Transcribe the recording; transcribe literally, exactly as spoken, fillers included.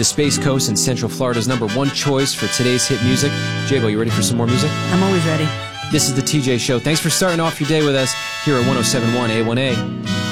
the Space Coast and Central Florida's number one choice for today's hit music. Jago, you ready for some more music? I'm always ready. This is the T J Show. Thanks for starting off your day with us here at one oh seven point one A one A.